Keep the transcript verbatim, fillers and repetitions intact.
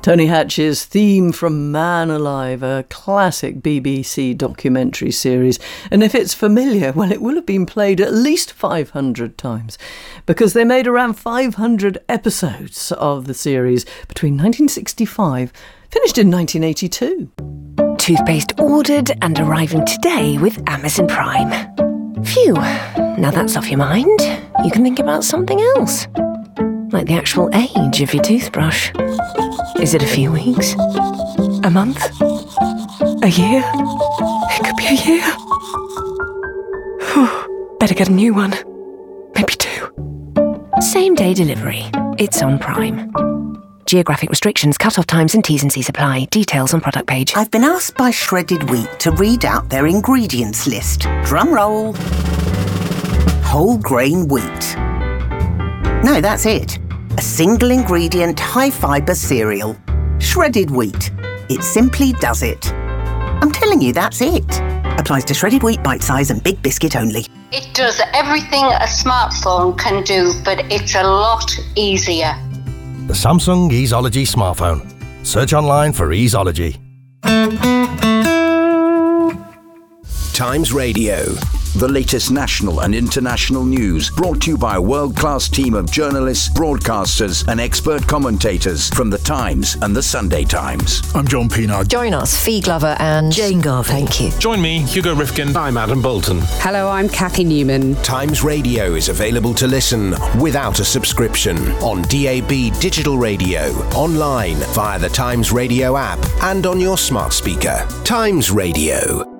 Tony Hatch's theme from Man Alive, a classic B B C documentary series. And if it's familiar, well, it will have been played at least five hundred times, because they made around five hundred episodes of the series between nineteen sixty-five, finished in nineteen eighty-two. Toothpaste ordered and arriving today with Amazon Prime. Phew, now that's off your mind. You can think about something else, like the actual age of your toothbrush. Is it a few weeks? A month? A year? It could be a year. Whew. Better get a new one. Maybe two. Same day delivery. It's on Prime. Geographic restrictions, cut-off times and T's and C's apply. Details on product page. I've been asked by Shredded Wheat to read out their ingredients list. Drum roll. Whole grain wheat. No, that's it. A single ingredient, high fibre cereal. Shredded wheat. It simply does it. I'm telling you, that's it. Applies to shredded wheat, bite size and big biscuit only. It does everything a smartphone can do, but it's a lot easier. The Samsung Easeology smartphone. Search online for Easeology. Times Radio. The latest national and international news brought to you by a world-class team of journalists, broadcasters and expert commentators from The Times and The Sunday Times. I'm John Pienaar. Join us, Fee Glover and Jane Garvey. Thank you. Join me, Hugo Rifkin. I'm Adam Bolton. Hello, I'm Kathy Newman. Times Radio is available to listen without a subscription on D A B digital radio, online via the Times Radio app and on your smart speaker. Times Radio.